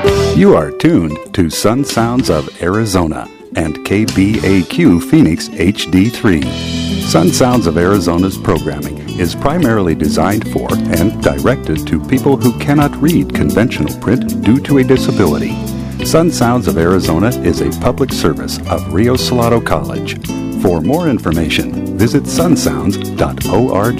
You are tuned to Sun Sounds of Arizona and KBAQ Phoenix HD3. Sun Sounds of Arizona's programming is primarily designed for and directed to people who cannot read conventional print due to a disability. Sun Sounds of Arizona is a public service of Rio Salado College. For more information, visit sunsounds.org.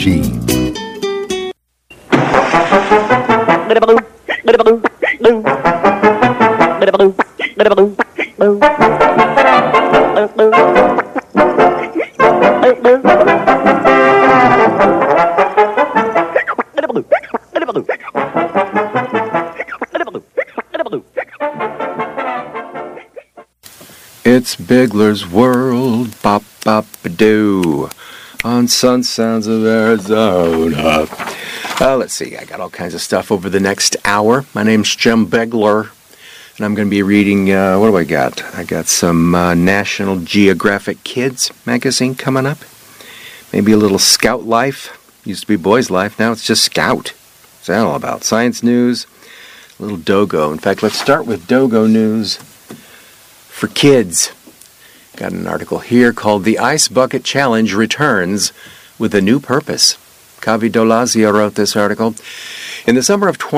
It's Bigler's World, bop-bop-a-doo, on Sun Sounds of Arizona. Let's see, I got all kinds of stuff over the next hour. My name's Jim Bigler, and I'm going to be reading, what do I got? I got some National Geographic Kids magazine coming up. Maybe a little Scout Life. Used to be Boys Life, now it's just Scout. What's that all about? Science news, a little Dogo. In fact, let's start with Dogo news for kids. Got an article here called The Ice Bucket Challenge Returns with a New Purpose. Kavi Dolazio wrote this article. In the summer of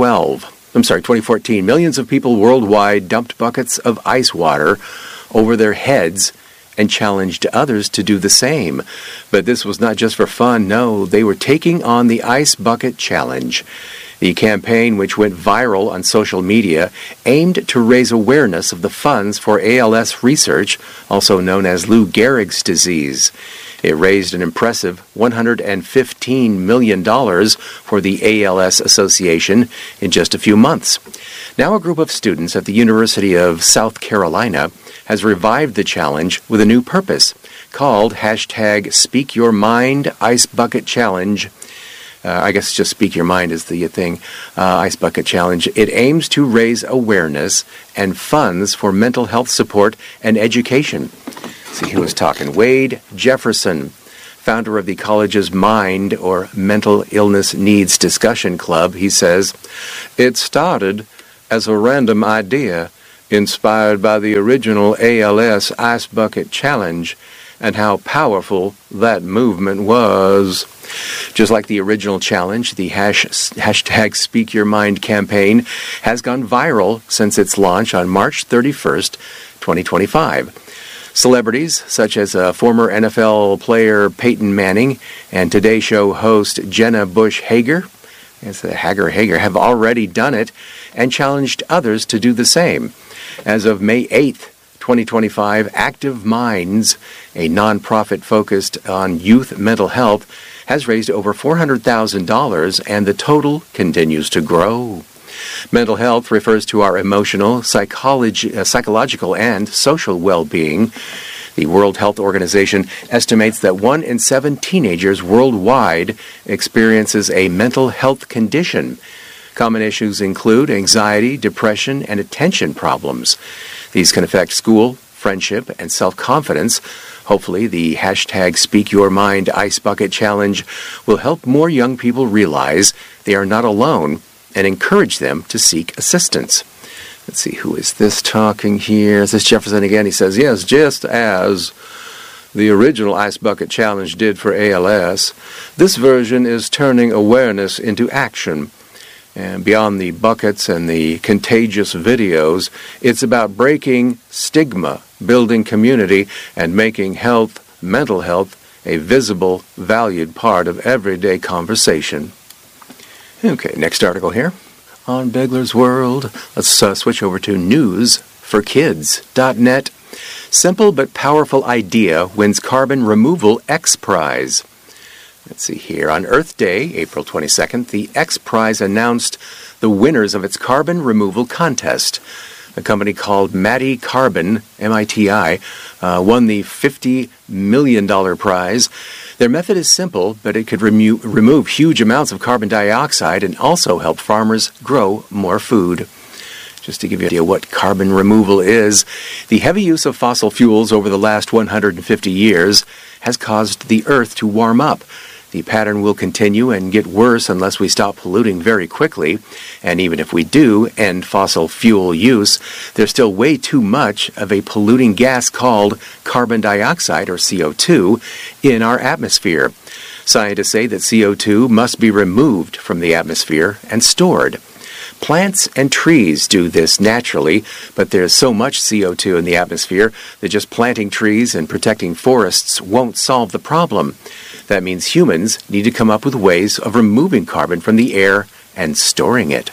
2014, millions of people worldwide dumped buckets of ice water over their heads and challenged others to do the same. But this was not just for fun, no, they were taking on the Ice Bucket Challenge. The campaign, which went viral on social media, aimed to raise awareness of the funds for ALS research, also known as Lou Gehrig's disease. It raised an impressive $115 million for the ALS Association in just a few months. Now a group of students at the University of South Carolina has revived the challenge with a new purpose, called #SpeakYourMind Ice Bucket Challenge. I guess just Speak Your Mind is the thing, Ice Bucket Challenge. It aims to raise awareness and funds for mental health support and education. See who was talking. Wade Jefferson, founder of the college's Mind, or Mental Illness Needs Discussion Club, he says, "It started as a random idea inspired by the original ALS Ice Bucket Challenge and how powerful that movement was." Just like the original challenge, the #SpeakYourMind campaign has gone viral since its launch on March 31st, 2025. Celebrities such as former NFL player Peyton Manning and Today Show host Jenna Bush Hager, have already done it and challenged others to do the same. As of May 8th, 2025, Active Minds, a nonprofit focused on youth mental health, has raised over $400,000, and the total continues to grow. Mental health refers to our emotional, psychological, and social well-being. The World Health Organization estimates that 1 in 7 teenagers worldwide experiences a mental health condition. Common issues include anxiety, depression, and attention problems. These can affect school, friendship, and self-confidence. Hopefully, the #SpeakYourMind Ice Bucket Challenge will help more young people realize they are not alone and encourage them to seek assistance. Let's see, who is this talking here? Is this Jefferson again? He says, yes, just as the original Ice Bucket Challenge did for ALS, this version is turning awareness into action. And beyond the buckets and the contagious videos, it's about breaking stigma, building community, and making mental health, a visible, valued part of everyday conversation. Okay, next article here on Bigler's World. Let's switch over to newsforkids.net. Simple but powerful idea wins Carbon Removal X Prize. Let's see here. On Earth Day, April 22nd, the X Prize announced the winners of its carbon removal contest. A company called Mati Carbon, MITI, won the $50 million prize. Their method is simple, but it could remove huge amounts of carbon dioxide and also help farmers grow more food. Just to give you an idea what carbon removal is, the heavy use of fossil fuels over the last 150 years has caused the Earth to warm up. The pattern will continue and get worse unless we stop polluting very quickly. And even if we do end fossil fuel use, there's still way too much of a polluting gas called carbon dioxide, or CO2, in our atmosphere. Scientists say that CO2 must be removed from the atmosphere and stored. Plants and trees do this naturally, but there's so much CO2 in the atmosphere that just planting trees and protecting forests won't solve the problem. That means humans need to come up with ways of removing carbon from the air and storing it.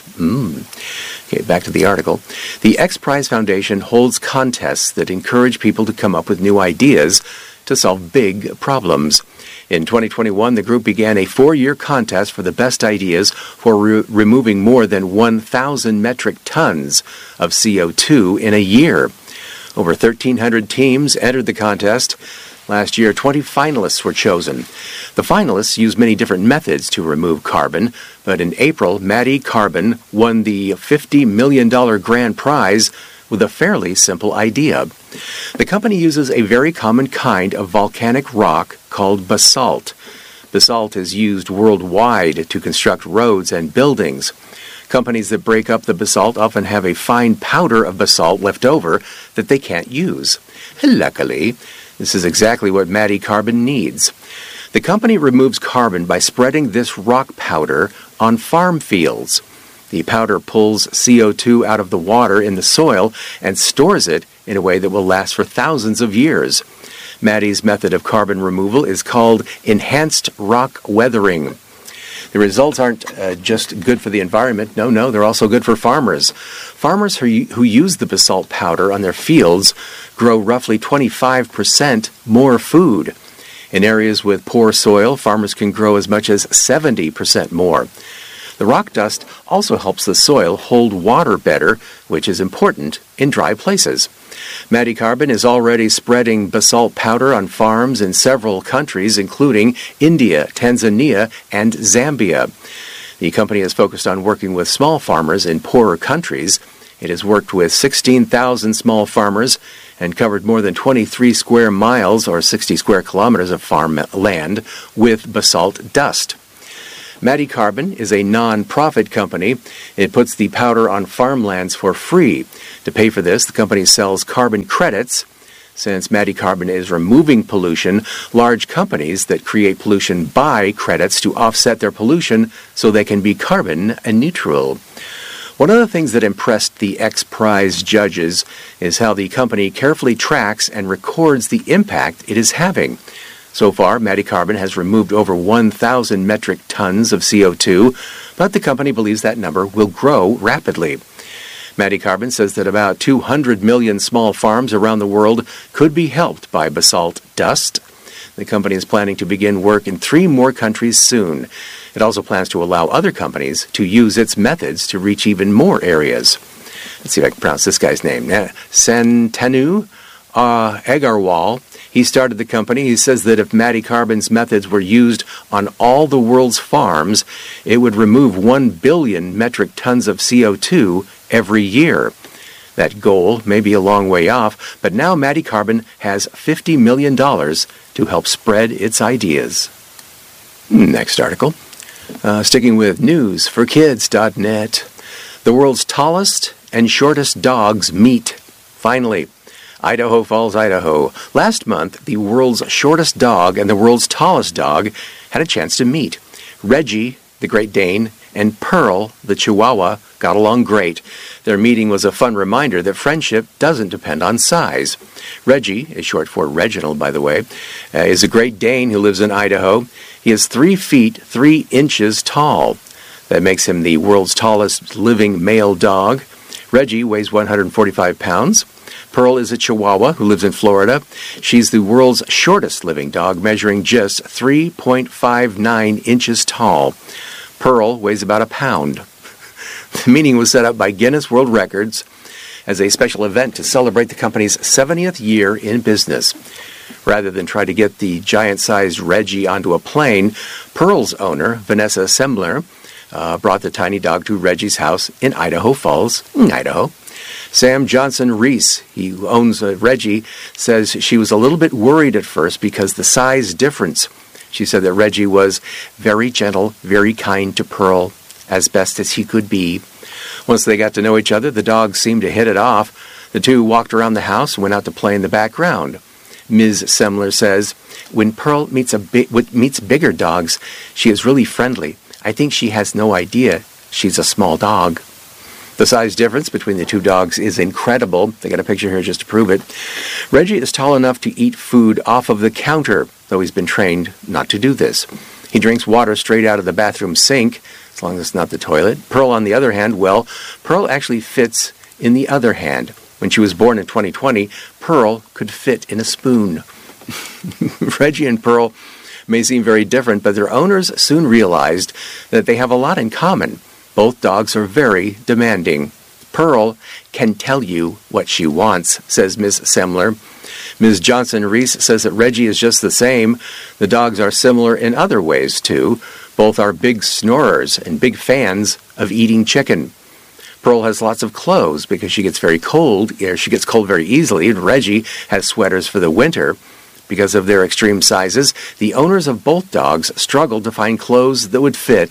Okay, back to the article. The X Prize Foundation holds contests that encourage people to come up with new ideas to solve big problems. In 2021, the group began a 4-year contest for the best ideas for removing more than 1,000 metric tons of CO2 in a year. Over 1,300 teams entered the contest. Last year, 20 finalists were chosen. The finalists used many different methods to remove carbon, but in April, Maddie Carbon won the $50 million grand prize with a fairly simple idea. The company uses a very common kind of volcanic rock called basalt. Basalt is used worldwide to construct roads and buildings. Companies that break up the basalt often have a fine powder of basalt left over that they can't use. Luckily, this is exactly what Maddie Carbon needs. The company removes carbon by spreading this rock powder on farm fields. The powder pulls CO2 out of the water in the soil and stores it in a way that will last for thousands of years. Maddie's method of carbon removal is called enhanced rock weathering. The results aren't just good for the environment. No, they're also good for farmers. Farmers who use the basalt powder on their fields grow roughly 25% more food. In areas with poor soil, farmers can grow as much as 70% more. The rock dust also helps the soil hold water better, which is important in dry places. Maddie Carbon is already spreading basalt powder on farms in several countries, including India, Tanzania, and Zambia. The company is focused on working with small farmers in poorer countries. It has worked with 16,000 small farmers and covered more than 23 square miles, or 60 square kilometers of farm land, with basalt dust. Maddie Carbon is a non-profit company. It puts the powder on farmlands for free. To pay for this, the company sells carbon credits. Since Maddie Carbon is removing pollution, large companies that create pollution buy credits to offset their pollution so they can be carbon neutral. One of the things that impressed the X Prize judges is how the company carefully tracks and records the impact it is having. So far, Maddie Carbon has removed over 1,000 metric tons of CO2, but the company believes that number will grow rapidly. Maddie Carbon says that about 200 million small farms around the world could be helped by basalt dust. The company is planning to begin work in 3 more countries soon. It also plans to allow other companies to use its methods to reach even more areas. Let's see if I can pronounce this guy's name. Santanu Agarwal. He started the company. He says that if Maddie Carbon's methods were used on all the world's farms, it would remove 1 billion metric tons of CO2 every year. That goal may be a long way off, but now Maddie Carbon has $50 million to help spread its ideas. Next article. Sticking with newsforkids.net. The world's tallest and shortest dogs meet. Finally. Idaho Falls, Idaho. Last month, the world's shortest dog and the world's tallest dog had a chance to meet. Reggie, the Great Dane, and Pearl, the Chihuahua, got along great. Their meeting was a fun reminder that friendship doesn't depend on size. Reggie, is short for Reginald, by the way, is a Great Dane who lives in Idaho. He is 3 feet 3 inches tall. That makes him the world's tallest living male dog. Reggie weighs 145 pounds. Pearl is a Chihuahua who lives in Florida. She's the world's shortest living dog, measuring just 3.59 inches tall. Pearl weighs about a pound. The meeting was set up by Guinness World Records as a special event to celebrate the company's 70th year in business. Rather than try to get the giant-sized Reggie onto a plane, Pearl's owner, Vanessa Sembler, brought the tiny dog to Reggie's house in Idaho Falls, Idaho. Sam Johnson-Reese, who owns Reggie, says she was a little bit worried at first because the size difference. She said that Reggie was very gentle, very kind to Pearl, as best as he could be. Once they got to know each other, the dogs seemed to hit it off. The two walked around the house and went out to play in the background. Ms. Semler says, when Pearl meets bigger dogs, she is really friendly. I think she has no idea she's a small dog. The size difference between the two dogs is incredible. They got a picture here just to prove it. Reggie is tall enough to eat food off of the counter, though he's been trained not to do this. He drinks water straight out of the bathroom sink, as long as it's not the toilet. Pearl, on the other hand, well, Pearl actually fits in the other hand. When she was born in 2020, Pearl could fit in a spoon. Reggie and Pearl may seem very different, but their owners soon realized that they have a lot in common. Both dogs are very demanding. Pearl can tell you what she wants, says Ms. Semler. Ms. Johnson-Reese says that Reggie is just the same. The dogs are similar in other ways, too. Both are big snorers and big fans of eating chicken. Pearl has lots of clothes because she gets very cold. She gets cold very easily, and Reggie has sweaters for the winter. Because of their extreme sizes, the owners of both dogs struggled to find clothes that would fit.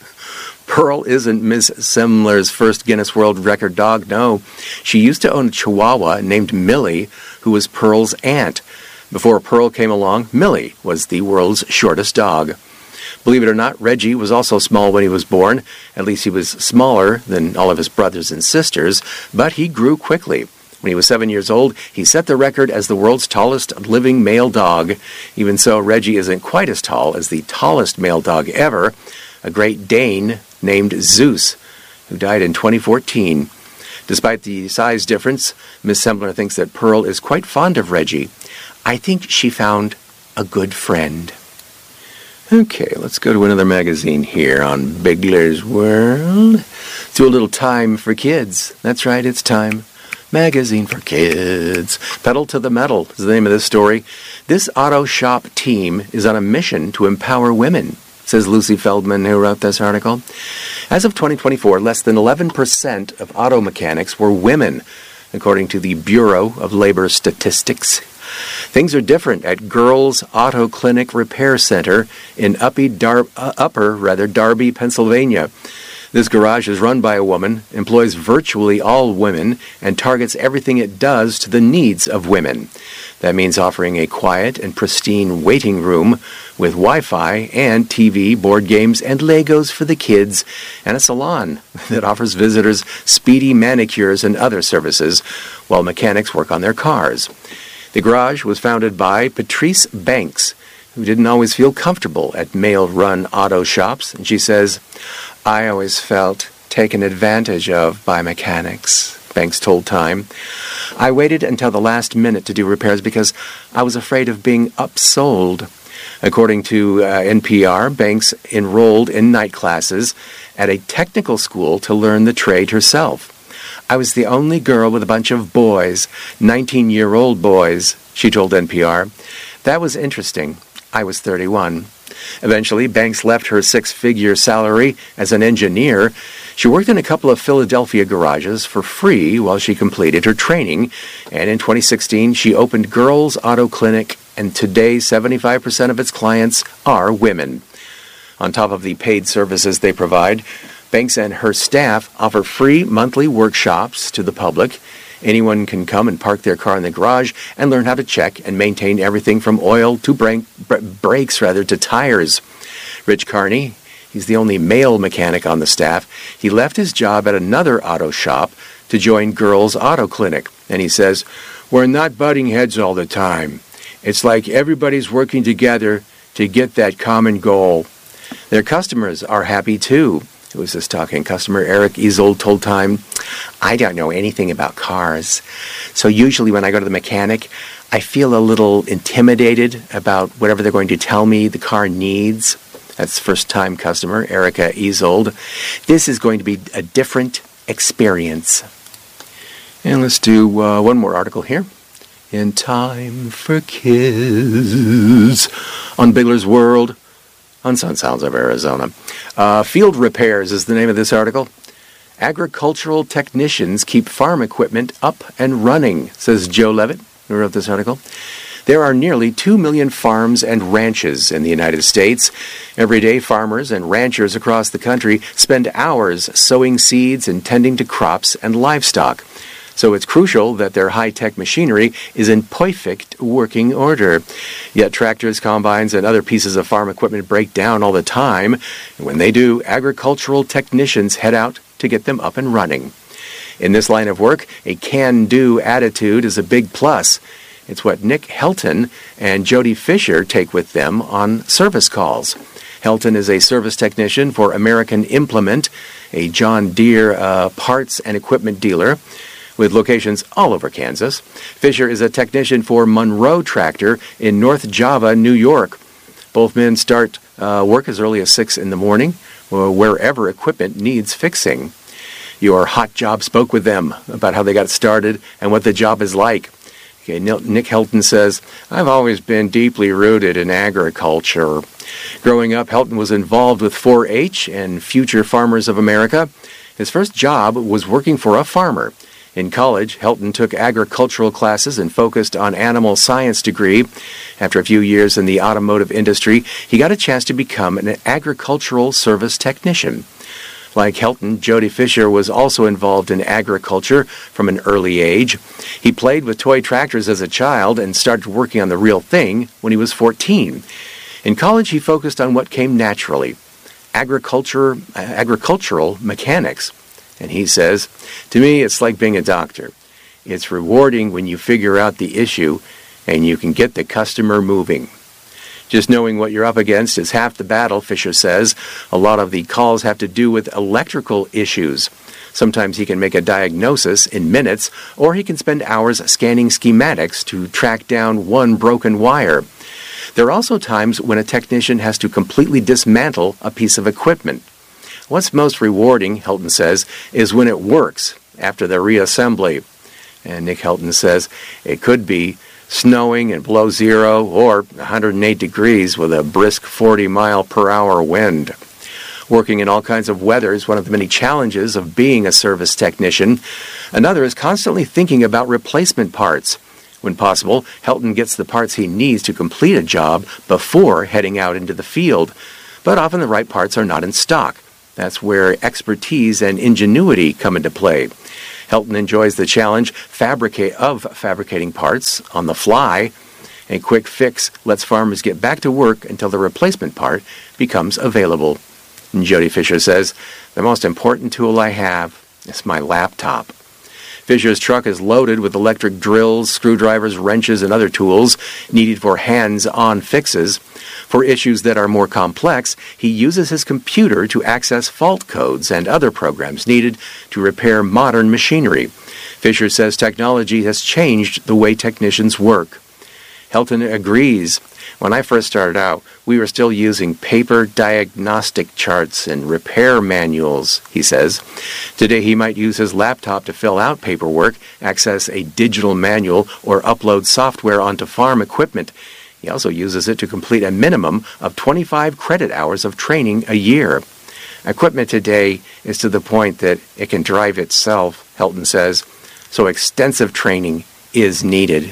Pearl isn't Ms. Semler's first Guinness World Record dog, no. She used to own a Chihuahua named Millie, who was Pearl's aunt. Before Pearl came along, Millie was the world's shortest dog. Believe it or not, Reggie was also small when he was born. At least he was smaller than all of his brothers and sisters, but he grew quickly. When he was 7 years old, he set the record as the world's tallest living male dog. Even so, Reggie isn't quite as tall as the tallest male dog ever, a Great Dane named Zeus, who died in 2014. Despite the size difference, Ms. Semler thinks that Pearl is quite fond of Reggie. I think she found a good friend. Okay, let's go to another magazine here on Bigler's World. Do a little Time for Kids. That's right, it's Time. Magazine for Kids. Pedal to the Metal is the name of this story. This auto shop team is on a mission to empower women, says Lucy Feldman, who wrote this article. As of 2024, less than 11% of auto mechanics were women, according to the Bureau of Labor Statistics. Things are different at Girls Auto Clinic Repair Center in Upper Darby, Pennsylvania. This garage is run by a woman, employs virtually all women, and targets everything it does to the needs of women. That means offering a quiet and pristine waiting room with Wi-Fi and TV, board games, and Legos for the kids, and a salon that offers visitors speedy manicures and other services while mechanics work on their cars. The garage was founded by Patrice Banks, who didn't always feel comfortable at male-run auto shops, and she says, I always felt taken advantage of by mechanics, Banks told Time. I waited until the last minute to do repairs because I was afraid of being upsold. According to NPR, Banks enrolled in night classes at a technical school to learn the trade herself. I was the only girl with a bunch of boys, 19-year-old boys, she told NPR. That was interesting. I was 31. Eventually, Banks left her six-figure salary as an engineer. She worked in a couple of Philadelphia garages for free while she completed her training. And in 2016, she opened Girls Auto Clinic, and today 75% of its clients are women. On top of the paid services they provide, Banks and her staff offer free monthly workshops to the public. Anyone can come and park their car in the garage and learn how to check and maintain everything from oil to brakes to tires. Rich Carney, he's the only male mechanic on the staff. He left his job at another auto shop to join Girls Auto Clinic. And he says, we're not butting heads all the time. It's like everybody's working together to get that common goal. Their customers are happy too. Who was this talking? Customer Eric Ezold told Time, I don't know anything about cars. So usually when I go to the mechanic, I feel a little intimidated about whatever they're going to tell me the car needs. That's first-time customer Erica Ezold. This is going to be a different experience. And let's do one more article here. In Time for Kids on Bigler's World. On Sun Sounds of Arizona. Field Repairs is the name of this article. Agricultural technicians keep farm equipment up and running, says Joe Levitt, who wrote this article. There are nearly 2 million farms and ranches in the United States. Every day, farmers and ranchers across the country spend hours sowing seeds and tending to crops and livestock. So it's crucial that their high-tech machinery is in perfect working order. Yet tractors, combines, and other pieces of farm equipment break down all the time. And when they do, agricultural technicians head out to get them up and running. In this line of work, a can-do attitude is a big plus. It's what Nick Helton and Jody Fisher take with them on service calls. Helton is a service technician for American Implement, a John Deere parts and equipment dealer with locations all over Kansas. Fisher is a technician for Monroe Tractor in North Java, New York. Both men start work as early as 6 in the morning, wherever equipment needs fixing. Your Hot Job spoke with them about how they got started and what the job is like. Okay, Nick Helton says, "I've always been deeply rooted in agriculture. Growing up, Helton was involved with 4-H and Future Farmers of America. His first job was working for a farmer. In college, Helton took agricultural classes and focused on animal science degree. After a few years in the automotive industry, he got a chance to become an agricultural service technician. Like Helton, Jody Fisher was also involved in agriculture from an early age. He played with toy tractors as a child and started working on the real thing when he was 14. In college, he focused on what came naturally, agricultural mechanics. And he says, "To me, it's like being a doctor. It's rewarding when you figure out the issue and you can get the customer moving." Just knowing what you're up against is half the battle, Fisher says. A lot of the calls have to do with electrical issues. Sometimes he can make a diagnosis in minutes, or he can spend hours scanning schematics to track down one broken wire. There are also times when a technician has to completely dismantle a piece of equipment. What's most rewarding, Helton says, is when it works after the reassembly. And Nick Helton says it could be snowing and below zero or 108 degrees with a brisk 40-mile-per-hour wind. Working in all kinds of weather is one of the many challenges of being a service technician. Another is constantly thinking about replacement parts. When possible, Helton gets the parts he needs to complete a job before heading out into the field. But often the right parts are not in stock. That's where expertise and ingenuity come into play. Helton enjoys the challenge of fabricating parts on the fly. A quick fix lets farmers get back to work until the replacement part becomes available. And Jody Fisher says, "The most important tool I have is my laptop." Fisher's truck is loaded with electric drills, screwdrivers, wrenches, and other tools needed for hands-on fixes. For issues that are more complex, he uses his computer to access fault codes and other programs needed to repair modern machinery. Fisher says technology has changed the way technicians work. Helton agrees. "When I first started out, we were still using paper diagnostic charts and repair manuals," he says. Today he might use his laptop to fill out paperwork, access a digital manual, or upload software onto farm equipment. He also uses it to complete a minimum of 25 credit hours of training a year. Equipment today is to the point that it can drive itself, Helton says, so extensive training is needed.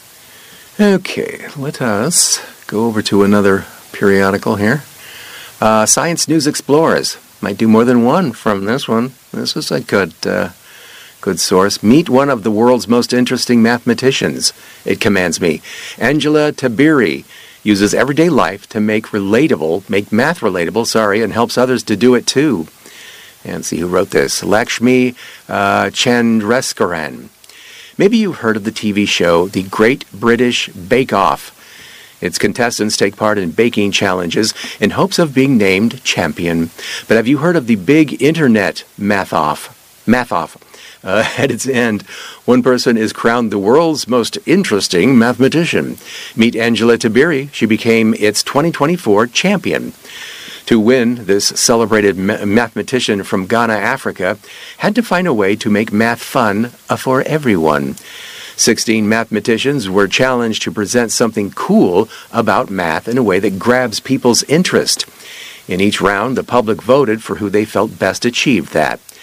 Okay, let us go over to another periodical here. Science News Explorers. Might do more than one from this one. This is a good source. Meet one of the world's most interesting mathematicians, it commands me. Angela Tabiri uses everyday life to make math relatable, and helps others to do it too. And see who wrote this. Lakshmi Chandrasekaran. Maybe you've heard of the TV show The Great British Bake Off. Its contestants take part in baking challenges in hopes of being named champion. But have you heard of the big internet Math Off? At its end, one person is crowned the world's most interesting mathematician. Meet Angela Tabiri. She became its 2024 champion. To win, this celebrated mathematician from Ghana, Africa, had to find a way to make math fun for everyone. 16 mathematicians were challenged to present something cool about math in a way that grabs people's interest. In each round, the public voted for who they felt best achieved that.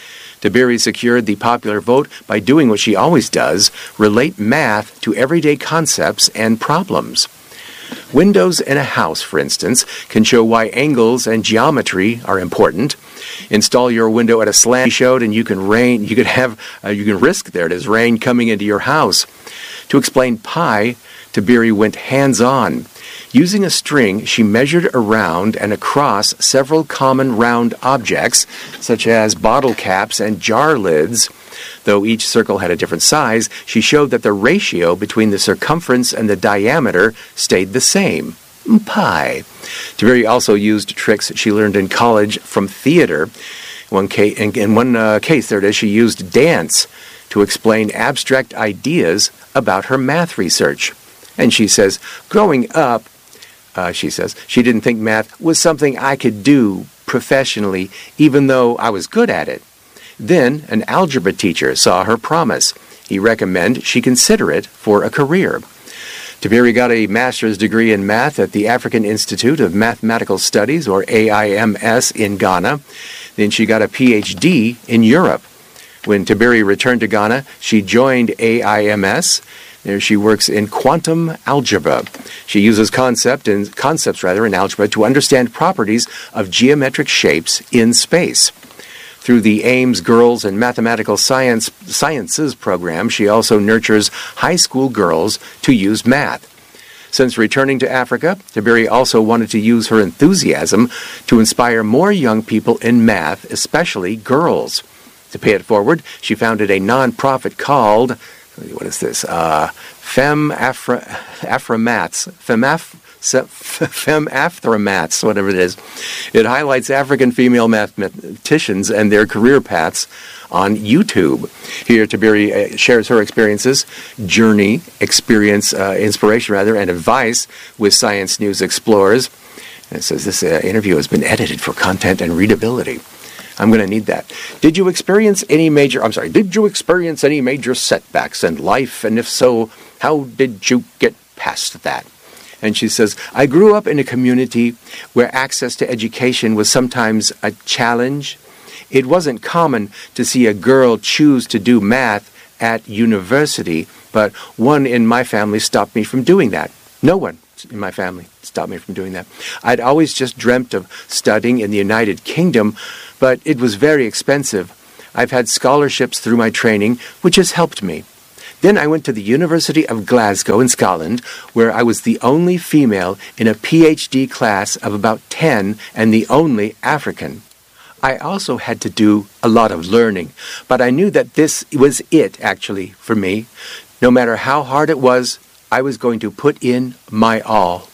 Tiberi secured the popular vote by doing what she always does, relate math to everyday concepts and problems. Windows in a house, for instance, can show why angles and geometry are important. Install your window at a slant, she showed, and you can risk rain coming into your house. To explain pi, Tiberi went hands-on. Using a string, she measured around and across several common round objects, such as bottle caps and jar lids. Though each circle had a different size, she showed that the ratio between the circumference and the diameter stayed the same. Pi. Tiberi also used tricks she learned in college from theater. In one case, she used dance to explain abstract ideas about her math research. And she says, growing up, she didn't think math was something I could do professionally, even though I was good at it. Then an algebra teacher saw her promise. He recommended she consider it for a career. Tiberi got a master's degree in math at the African Institute of Mathematical Studies, or AIMS, in Ghana. Then she got a PhD in Europe. When Tiberi returned to Ghana, she joined AIMS. There she works in quantum algebra. She uses concepts in algebra to understand properties of geometric shapes in space. Through the Ames Girls and Mathematical Sciences program, she also nurtures high school girls to use math. Since returning to Africa, Tiberi also wanted to use her enthusiasm to inspire more young people in math, especially girls. To pay it forward, she founded a non-profit called, FemAfthromats, whatever it is. It highlights African female mathematicians and their career paths on YouTube. Here, Tiberi shares her inspiration, and advice with Science News Explorers. And it says this interview has been edited for content and readability. I'm going to need that. Did you experience any major setbacks in life? And if so, how did you get past that? And she says, I grew up in a community where access to education was sometimes a challenge. It wasn't common to see a girl choose to do math at university, but one in my family stopped me from doing that. No one in my family stopped me from doing that. I'd always just dreamt of studying in the United Kingdom, but it was very expensive. I've had scholarships through my training, which has helped me. Then I went to the University of Glasgow in Scotland, where I was the only female in a PhD class of about 10 and the only African. I also had to do a lot of learning, but I knew that this was it, actually, for me. No matter how hard it was, I was going to put in my all.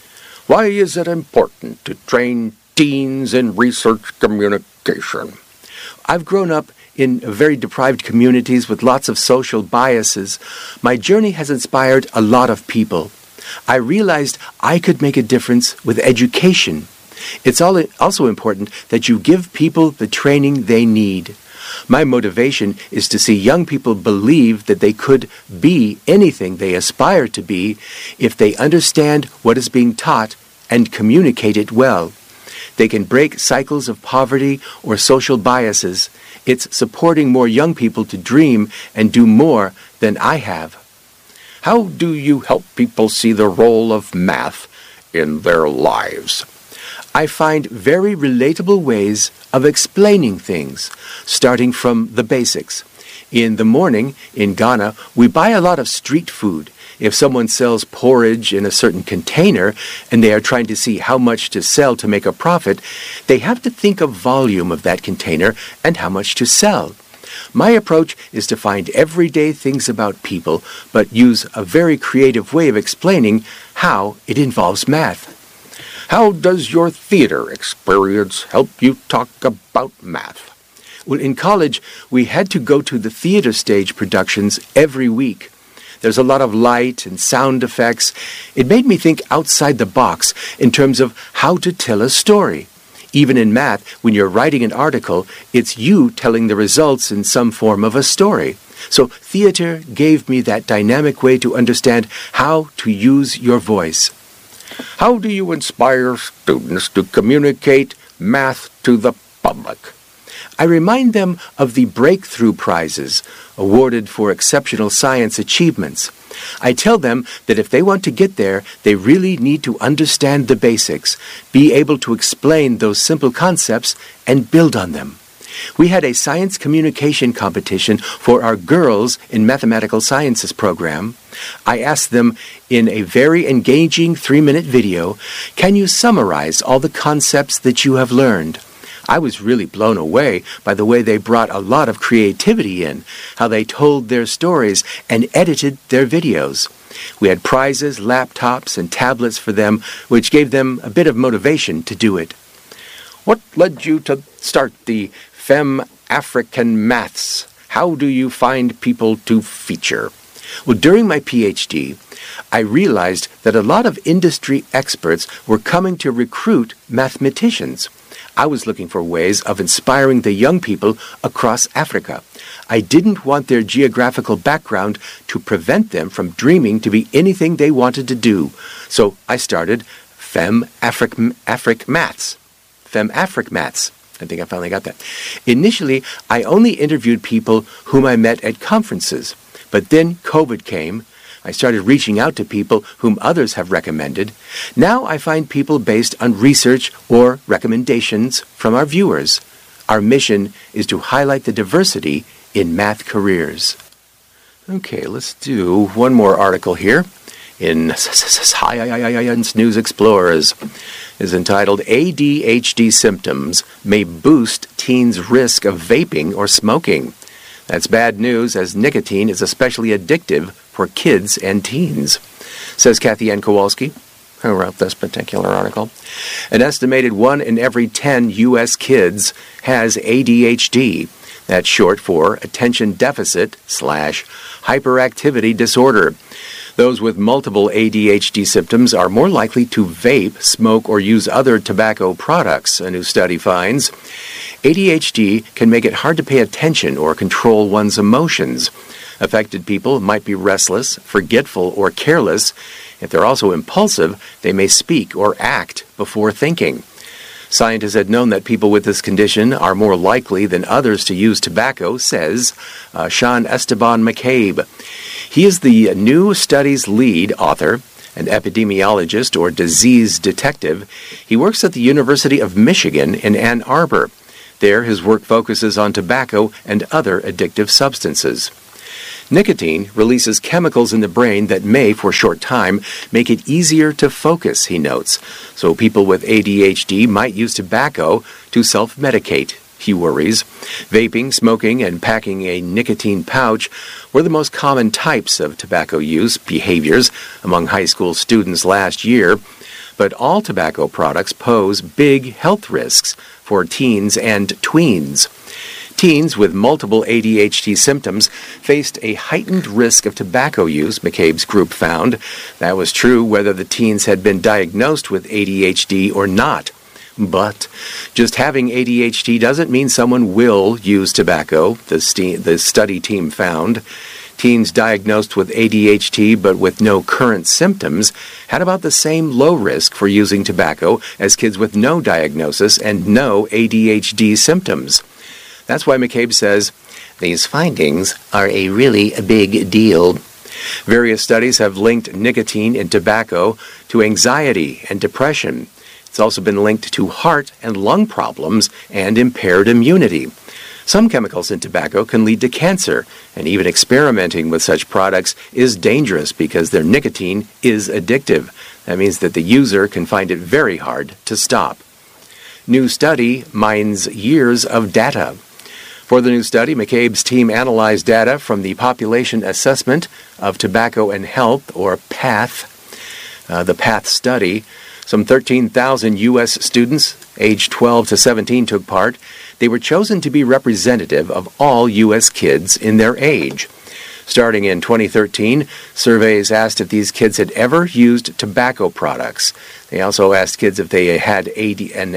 Why is it important to train teens in research communication? I've grown up in very deprived communities with lots of social biases. My journey has inspired a lot of people. I realized I could make a difference with education. It's also important that you give people the training they need. My motivation is to see young people believe that they could be anything they aspire to be if they understand what is being taught and communicate it well. They can break cycles of poverty or social biases. It's supporting more young people to dream and do more than I have. How do you help people see the role of math in their lives? I find very relatable ways of explaining things, starting from the basics. In the morning, in Ghana, we buy a lot of street food. If someone sells porridge in a certain container and they are trying to see how much to sell to make a profit, they have to think of volume of that container and how much to sell. My approach is to find everyday things about people, but use a very creative way of explaining how it involves math. How does your theater experience help you talk about math? Well, in college, we had to go to the theater stage productions every week. There's a lot of light and sound effects. It made me think outside the box in terms of how to tell a story. Even in math, when you're writing an article, it's you telling the results in some form of a story. So theater gave me that dynamic way to understand how to use your voice. How do you inspire students to communicate math to the public? I remind them of the breakthrough prizes awarded for exceptional science achievements. I tell them that if they want to get there, they really need to understand the basics, be able to explain those simple concepts, and build on them. We had a science communication competition for our Girls in Mathematical Sciences program. I asked them in a very engaging 3-minute video, can you summarize all the concepts that you have learned? I was really blown away by the way they brought a lot of creativity in, how they told their stories and edited their videos. We had prizes, laptops, and tablets for them, which gave them a bit of motivation to do it. What led you to start the Fem African Maths? How do you find people to feature? Well, during my PhD, I realized that a lot of industry experts were coming to recruit mathematicians. I was looking for ways of inspiring the young people across Africa. I didn't want their geographical background to prevent them from dreaming to be anything they wanted to do. So I started Fem Afric Maths. Fem Afric Maths. I think I finally got that. Initially, I only interviewed people whom I met at conferences. But then COVID came. I started reaching out to people whom others have recommended. Now I find people based on research or recommendations from our viewers. Our mission is to highlight the diversity in math careers. Okay, let's do one more article here in Science News Explorers. Is entitled ADHD Symptoms May Boost Teens' Risk of Vaping or Smoking. That's bad news, as nicotine is especially addictive for kids and teens, says Kathy Ann Kowalski, who wrote this particular article. An estimated 1 in every 10 U.S. kids has ADHD. That's short for Attention Deficit / Hyperactivity Disorder. Those with multiple ADHD symptoms are more likely to vape, smoke, or use other tobacco products, a new study finds. ADHD can make it hard to pay attention or control one's emotions. Affected people might be restless, forgetful, or careless. If they're also impulsive, they may speak or act before thinking. Scientists had known that people with this condition are more likely than others to use tobacco, says Sean Esteban McCabe. He is the new study's lead author, an epidemiologist or disease detective. He works at the University of Michigan in Ann Arbor. There, his work focuses on tobacco and other addictive substances. Nicotine releases chemicals in the brain that may, for a short time, make it easier to focus, he notes. So people with ADHD might use tobacco to self-medicate, he worries. Vaping, smoking, and packing a nicotine pouch were the most common types of tobacco use behaviors among high school students last year. But all tobacco products pose big health risks for teens and tweens. Teens with multiple ADHD symptoms faced a heightened risk of tobacco use, McCabe's group found. That was true whether the teens had been diagnosed with ADHD or not. But just having ADHD doesn't mean someone will use tobacco, the study team found. Teens diagnosed with ADHD but with no current symptoms had about the same low risk for using tobacco as kids with no diagnosis and no ADHD symptoms. That's why McCabe says, these findings are a really big deal. Various studies have linked nicotine in tobacco to anxiety and depression. It's also been linked to heart and lung problems and impaired immunity. Some chemicals in tobacco can lead to cancer, and even experimenting with such products is dangerous because their nicotine is addictive. That means that the user can find it very hard to stop. New study mines years of data. For the new study, McCabe's team analyzed data from the Population Assessment of Tobacco and Health, or PATH, the PATH study. Some 13,000 U.S. students, aged 12 to 17, took part. They were chosen to be representative of all U.S. kids in their age. Starting in 2013, surveys asked if these kids had ever used tobacco products. They also asked kids if they had an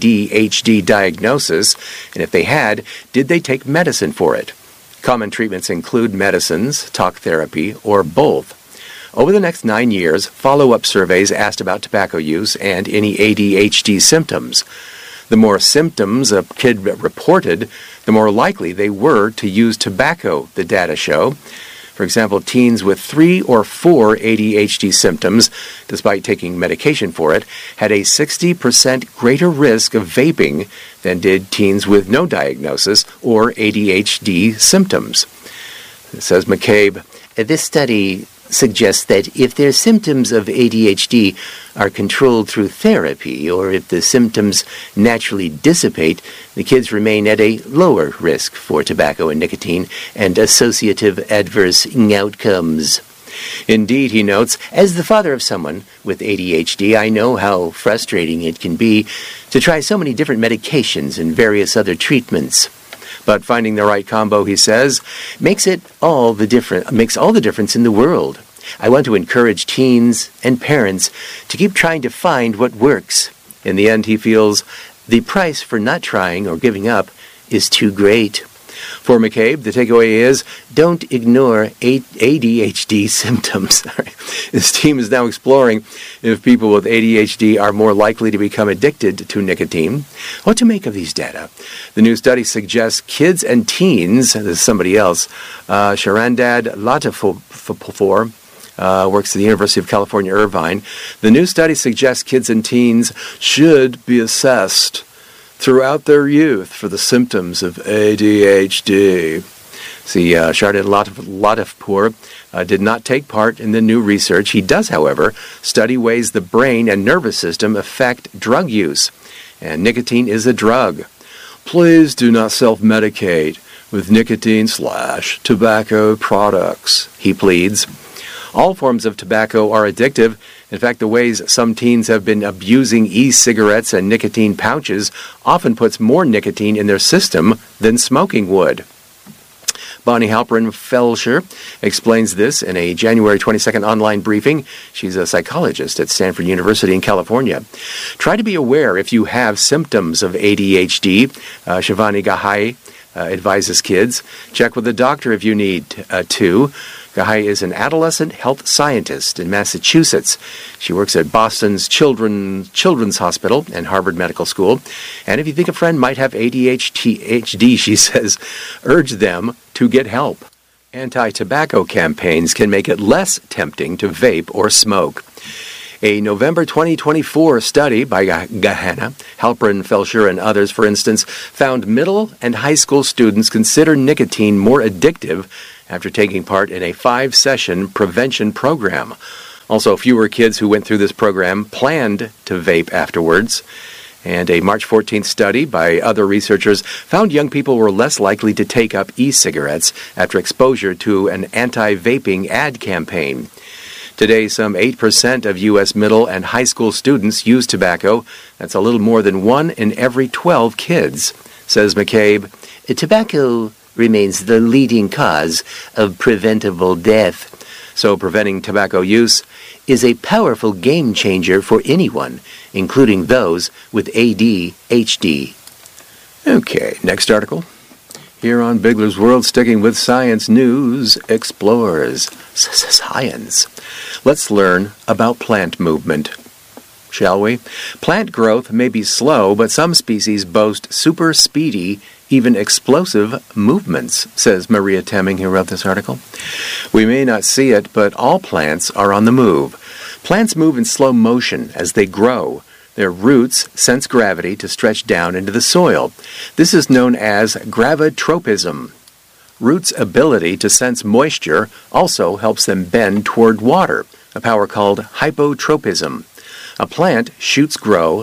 ADHD diagnosis, and if they had, did they take medicine for it? Common treatments include medicines, talk therapy, or both. Over the next 9 years, follow-up surveys asked about tobacco use and any ADHD symptoms. The more symptoms a kid reported, the more likely they were to use tobacco, the data show. For example, teens with 3 or 4 ADHD symptoms, despite taking medication for it, had a 60% greater risk of vaping than did teens with no diagnosis or ADHD symptoms. It says McCabe, this study suggests that if their symptoms of ADHD are controlled through therapy, or if the symptoms naturally dissipate, the kids remain at a lower risk for tobacco and nicotine and associative adverse outcomes. Indeed, he notes, as the father of someone with ADHD, I know how frustrating it can be to try so many different medications and various other treatments. But finding the right combo, he says, makes all the difference in the world. I want to encourage teens and parents to keep trying to find what works. In the end, he feels the price for not trying or giving up is too great. For McCabe, the takeaway is, don't ignore ADHD symptoms. His team is now exploring if people with ADHD are more likely to become addicted to nicotine. What to make of these data? The new study suggests kids and teens, this is somebody else, Sharandad Latifour, works at the University of California, Irvine. The new study suggests kids and teens should be assessed throughout their youth for the symptoms of ADHD. See, Sharandad Latifour did not take part in the new research. He does, however, study ways the brain and nervous system affect drug use. And nicotine is a drug. Please do not self-medicate with nicotine/tobacco products, he pleads. All forms of tobacco are addictive. In fact, the ways some teens have been abusing e-cigarettes and nicotine pouches often puts more nicotine in their system than smoking would. Bonnie Halperin-Felsher explains this in a January 22nd online briefing. She's a psychologist at Stanford University in California. Try to be aware if you have symptoms of ADHD. Shivani Gahai advises kids. Check with a doctor if you need to. Gahai is an adolescent health scientist in Massachusetts. She works at Boston's Children's Hospital and Harvard Medical School. And if you think a friend might have ADHD, she says, urge them to get help. Anti-tobacco campaigns can make it less tempting to vape or smoke. A November 2024 study by Gahana, Halperin-Felsher, and others, for instance, found middle and high school students consider nicotine more addictive after taking part in a 5-session prevention program. Also, fewer kids who went through this program planned to vape afterwards. And a March 14th study by other researchers found young people were less likely to take up e-cigarettes after exposure to an anti-vaping ad campaign. Today, some 8% of U.S. middle and high school students use tobacco. That's a little more than 1 in every 12 kids, says McCabe. Tobacco remains the leading cause of preventable death. So preventing tobacco use is a powerful game changer for anyone, including those with ADHD. Okay, next article. Here on Bigler's World, sticking with science news, explores science. Let's learn about plant movement, shall we? Plant growth may be slow, but some species boast super speedy, even explosive movements, says Maria Temming, who wrote this article. We may not see it, but all plants are on the move. Plants move in slow motion as they grow. Their roots sense gravity to stretch down into the soil. This is known as gravitropism. Roots' ability to sense moisture also helps them bend toward water, a power called hypotropism. Plant shoots grow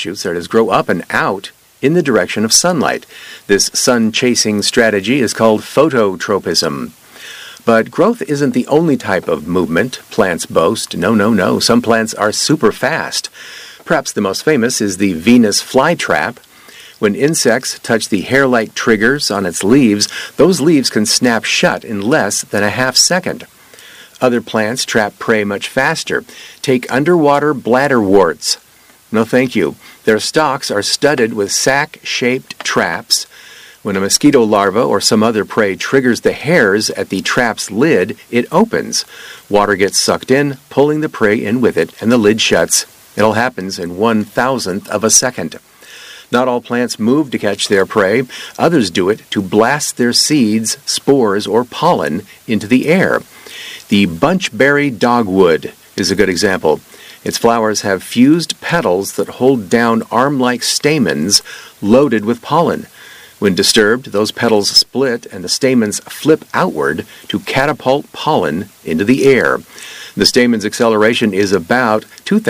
up and out in the direction of sunlight. This sun-chasing strategy is called phototropism. But growth isn't the only type of movement plants boast. No. Some plants are super fast. Perhaps the most famous is the Venus flytrap. When insects touch the hair-like triggers on its leaves, those leaves can snap shut in less than a half second. Other plants trap prey much faster. Take underwater bladderworts. No thank you. Their stalks are studded with sac-shaped traps. When a mosquito larva or some other prey triggers the hairs at the trap's lid, it opens. Water gets sucked in, pulling the prey in with it, and the lid shuts. It all happens in 1/1000th of a second. Not all plants move to catch their prey. Others do it to blast their seeds, spores, or pollen into the air. The bunchberry dogwood is a good example. Its flowers have fused petals that hold down arm-like stamens loaded with pollen. When disturbed, those petals split and the stamens flip outward to catapult pollen into the air. The stamen's acceleration is about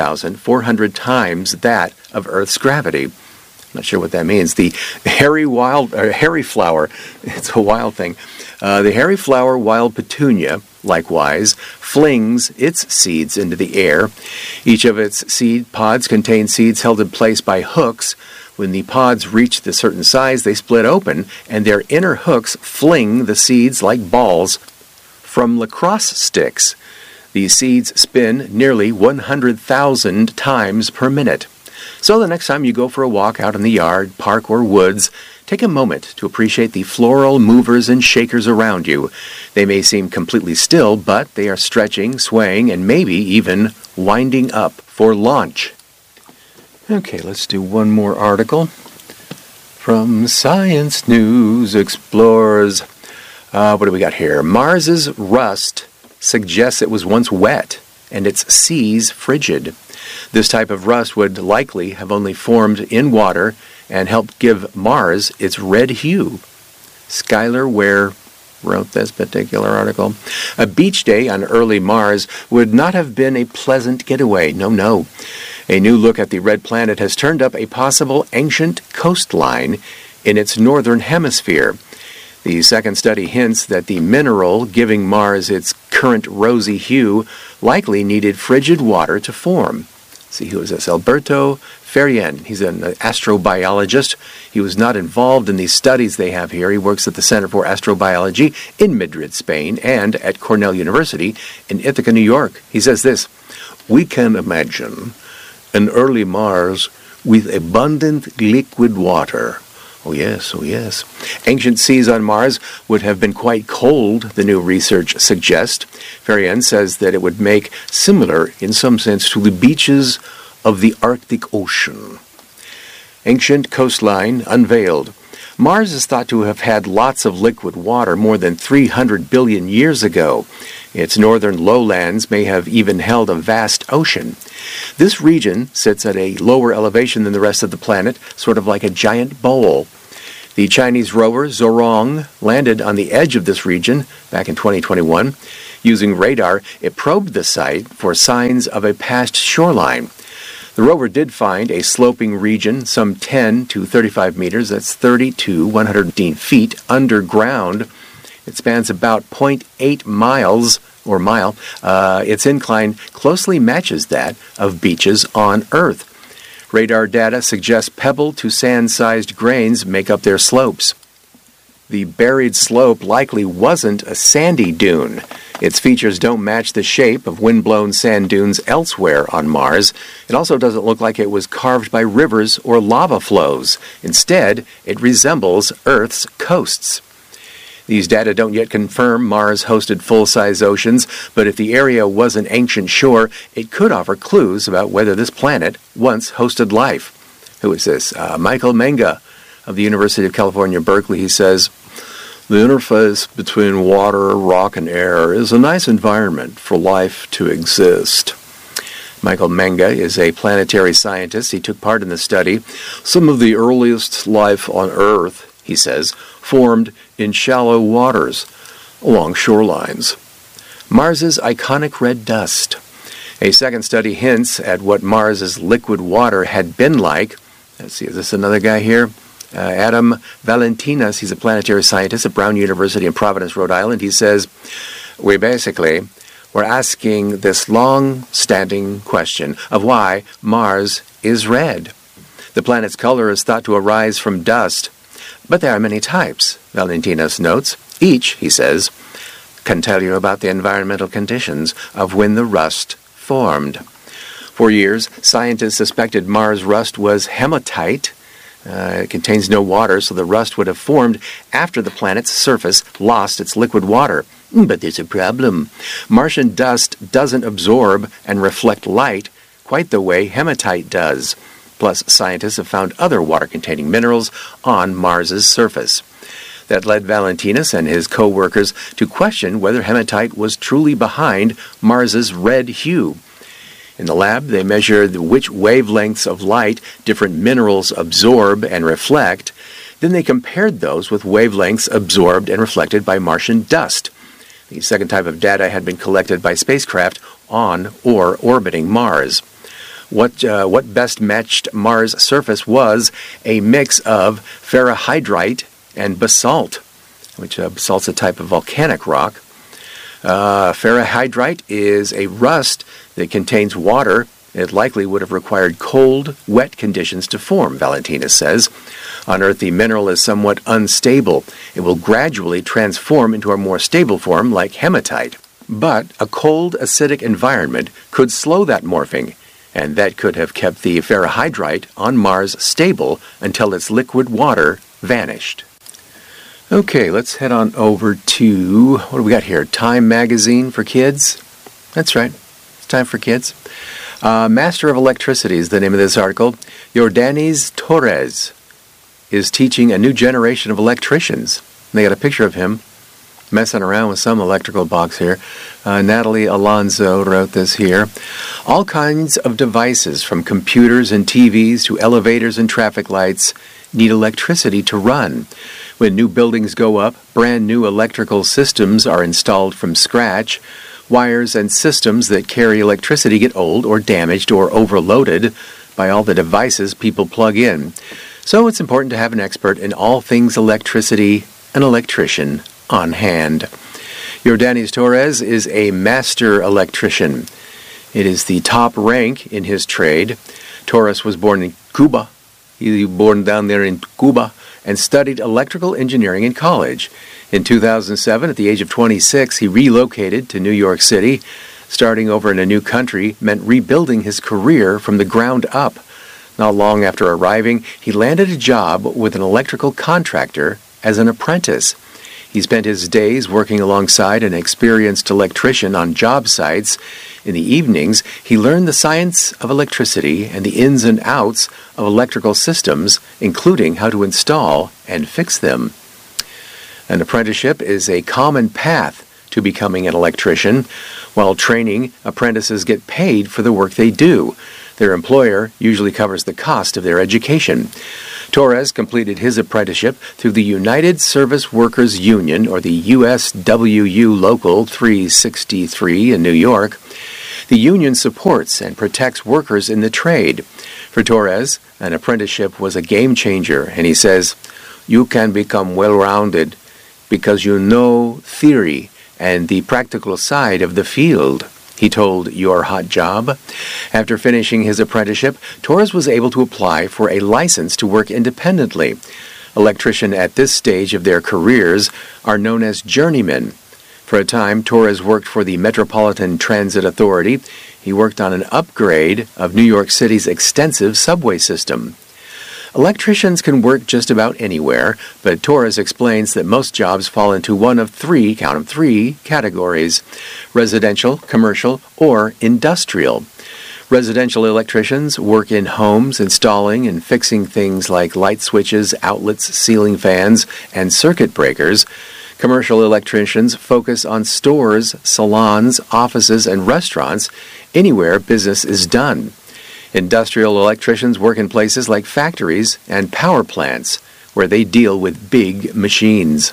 2,400 times that of Earth's gravity. Not sure what that means. The hairy flower, it's a wild thing. The hairy flower wild petunia, likewise, flings its seeds into the air. Each of its seed pods contains seeds held in place by hooks. When the pods reach a certain size, they split open, and their inner hooks fling the seeds like balls from lacrosse sticks. These seeds spin nearly 100,000 times per minute. So the next time you go for a walk out in the yard, park, or woods, take a moment to appreciate the floral movers and shakers around you. They may seem completely still, but they are stretching, swaying, and maybe even winding up for launch. Okay, let's do one more article. From Science News Explores. What do we got here? Mars's rust suggests it was once wet and its seas frigid. This type of rust would likely have only formed in water and helped give Mars its red hue. Skylar Ware wrote this particular article. A beach day on early Mars would not have been a pleasant getaway. No. A new look at the red planet has turned up a possible ancient coastline in its northern hemisphere. The second study hints that the mineral giving Mars its current rosy hue likely needed frigid water to form. See, who is this? Alberto Ferrien. He's an astrobiologist. He was not involved in these studies they have here. He works at the Center for Astrobiology in Madrid, Spain, and at Cornell University in Ithaca, New York. He says this: "We can imagine an early Mars with abundant liquid water." Oh yes. Ancient seas on Mars would have been quite cold, the new research suggests. Ferrien says that it would make similar, in some sense, to the beaches of the Arctic Ocean. Ancient coastline unveiled. Mars is thought to have had lots of liquid water more than 300 billion years ago. Its northern lowlands may have even held a vast ocean. This region sits at a lower elevation than the rest of the planet, sort of like a giant bowl. The Chinese rover Zhurong landed on the edge of this region back in 2021. Using radar, it probed the site for signs of a past shoreline. The rover did find a sloping region some 10 to 35 meters, that's 30 to 115 feet underground. It spans about 0.8 miles or mile. Its incline closely matches that of beaches on Earth. Radar data suggests pebble to sand-sized grains make up their slopes. The buried slope likely wasn't a sandy dune. Its features don't match the shape of wind-blown sand dunes elsewhere on Mars. It also doesn't look like it was carved by rivers or lava flows. Instead, it resembles Earth's coasts. These data don't yet confirm Mars hosted full-size oceans, but if the area was an ancient shore, it could offer clues about whether this planet once hosted life. Who is this? Michael Menga of the University of California, Berkeley. He says, "The interface between water, rock, and air is a nice environment for life to exist." Michael Menga is a planetary scientist. He took part in the study. "Some of the earliest life on Earth," he says, "formed in shallow waters along shorelines." Mars's iconic red dust. A second study hints at what Mars's liquid water had been like. Let's see, is this another guy here? Adam Valentinas, he's a planetary scientist at Brown University in Providence, Rhode Island. He says, we're asking this long-standing question of why Mars is red. The planet's color is thought to arise from dust, but there are many types, Valentinas notes. Each, he says, can tell you about the environmental conditions of when the rust formed. For years, scientists suspected Mars rust was hematite. It contains no water, so the rust would have formed after the planet's surface lost its liquid water. But there's a problem. Martian dust doesn't absorb and reflect light quite the way hematite does. plus scientists have found other water-containing minerals on Mars's surface. That led Valentinus and his co-workers to question whether hematite was truly behind Mars's red hue. In the lab, they measured which wavelengths of light different minerals absorb and reflect. Then they compared those with wavelengths absorbed and reflected by Martian dust. The second type of data had been collected by spacecraft on or orbiting Mars. What best matched Mars' surface was a mix of ferrihydrite and basalt, which basalt's a type of volcanic rock. Ferrihydrite is a rust that contains water. It likely would have required cold, wet conditions to form, Valentinus says. On Earth, the mineral is somewhat unstable. It will gradually transform into a more stable form like hematite. But a cold, acidic environment could slow that morphing, and that could have kept the ferrihydrite on Mars stable until its liquid water vanished. Okay, let's head on over to, what do we got here? Time Magazine for Kids? That's right, it's time for kids. Master of Electricity is the name of this article. Yordanis Torres is teaching a new generation of electricians. They got a picture of him messing around with some electrical box here. Natalie Alonso wrote this here. All kinds of devices, from computers and TVs to elevators and traffic lights, need electricity to run. When new buildings go up, brand new electrical systems are installed from scratch. Wires and systems that carry electricity get old or damaged or overloaded by all the devices people plug in. So it's important to have an expert in all things electricity, an electrician, on hand. Yordanis Torres is a master electrician. It is the top rank in his trade. Torres was born in Cuba. He was born down there in Cuba and studied electrical engineering in college. In 2007, at the age of 26, he relocated to New York City. Starting over in a new country meant rebuilding his career from the ground up. Not long after arriving, he landed a job with an electrical contractor as an apprentice. He spent his days working alongside an experienced electrician on job sites. In the evenings, he learned the science of electricity and the ins and outs of electrical systems, including how to install and fix them. An apprenticeship is a common path to becoming an electrician. While training, apprentices get paid for the work they do. Their employer usually covers the cost of their education. Torres completed his apprenticeship through the United Service Workers Union, or the USWU Local 363 in New York. The union supports and protects workers in the trade. For Torres, an apprenticeship was a game changer, and he says, "You can become well-rounded because you know theory and the practical side of the field," he told Your Hot Job. After finishing his apprenticeship, Torres was able to apply for a license to work independently. Electricians at this stage of their careers are known as journeymen. For a time, Torres worked for the Metropolitan Transit Authority. He worked on an upgrade of New York City's extensive subway system. Electricians can work just about anywhere, but Torres explains that most jobs fall into one of three, count 'em three, categories: residential, commercial, or industrial. Residential electricians work in homes installing and fixing things like light switches, outlets, ceiling fans, and circuit breakers. Commercial electricians focus on stores, salons, offices, and restaurants, anywhere business is done. Industrial electricians work in places like factories and power plants, where they deal with big machines.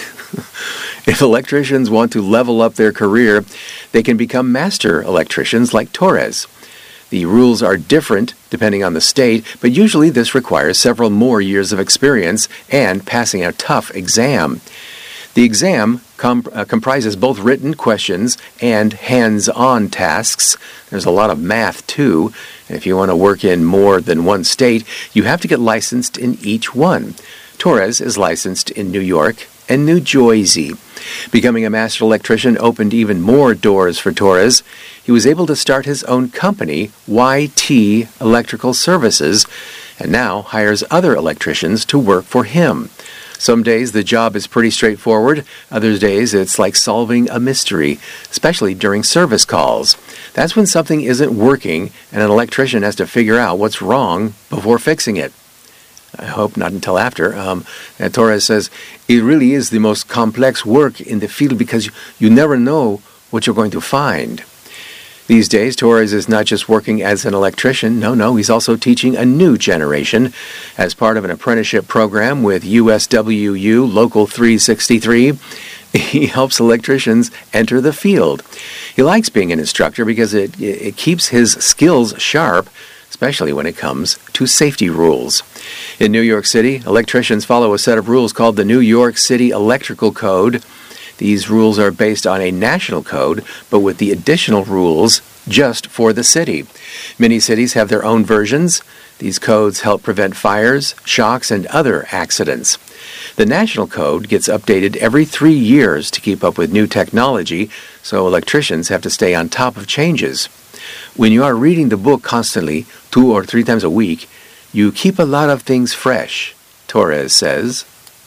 If electricians want to level up their career, they can become master electricians like Torres. The rules are different depending on the state, but usually this requires several more years of experience and passing a tough exam. The exam comprises both written questions and hands-on tasks. There's a lot of math, too. If you want to work in more than one state, you have to get licensed in each one. Torres is licensed in New York and New Jersey. Becoming a master electrician opened even more doors for Torres. He was able to start his own company, YT Electrical Services, and now hires other electricians to work for him. Some days the job is pretty straightforward. Other days it's like solving a mystery, especially during service calls. That's when something isn't working and an electrician has to figure out what's wrong before fixing it. I hope not until after. Torres says, it really is the most complex work in the field because you never know what you're going to find. These days, Torres is not just working as an electrician. No, he's also teaching a new generation. As part of an apprenticeship program with USWU Local 363, he helps electricians enter the field. He likes being an instructor because it keeps his skills sharp, especially when it comes to safety rules. In New York City, electricians follow a set of rules called the New York City Electrical Code. These rules are based on a national code, but with the additional rules just for the city. Many cities have their own versions. These codes help prevent fires, shocks, and other accidents. The national code gets updated every 3 years to keep up with new technology, so electricians have to stay on top of changes. When you are reading the book constantly, 2 or 3 times a week, you keep a lot of things fresh, Torres says.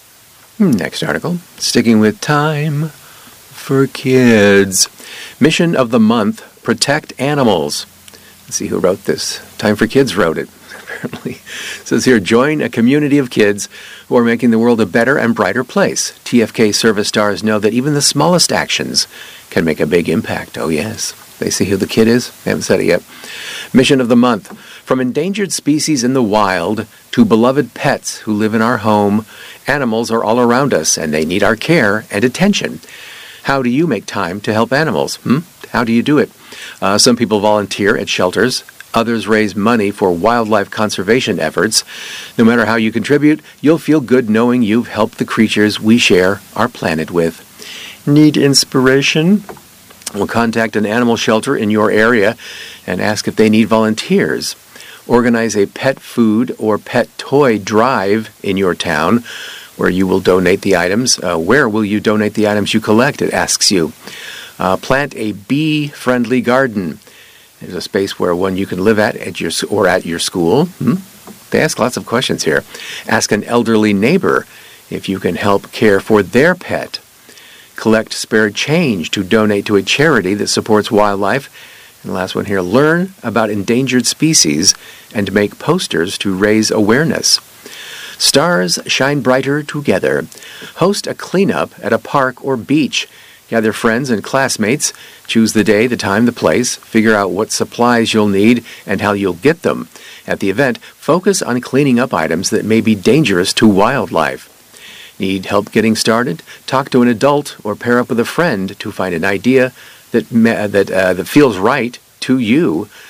Next article. Sticking with time for kids. Mission of the month, protect animals. Let's see who wrote this. Time for Kids wrote it, apparently. It says here, join a community of kids who are making the world a better and brighter place. TFK service stars know that even the smallest actions can make a big impact. Oh, yes. They see who the kid is? They haven't said it yet. Mission of the month. From endangered species in the wild to beloved pets who live in our home, animals are all around us and they need our care and attention. How do you make time to help animals? How do you do it? Some people volunteer at shelters. Others raise money for wildlife conservation efforts. No matter how you contribute, you'll feel good knowing you've helped the creatures we share our planet with. Need inspiration? Well, contact an animal shelter in your area and ask if they need volunteers. Organize a pet food or pet toy drive in your town where you will donate the items. Where will you donate the items you collect, it asks you. Plant a bee-friendly garden. There's a space where one you can live at your school. They ask lots of questions here. Ask an elderly neighbor if you can help care for their pet. Collect spare change to donate to a charity that supports wildlife. And the last one here, learn about endangered species and make posters to raise awareness. Stars shine brighter together. Host a cleanup at a park or beach. Gather friends and classmates. Choose the day, the time, the place. Figure out what supplies you'll need and how you'll get them. At the event, focus on cleaning up items that may be dangerous to wildlife. Need help getting started? Talk to an adult or pair up with a friend to find an idea that feels right to you.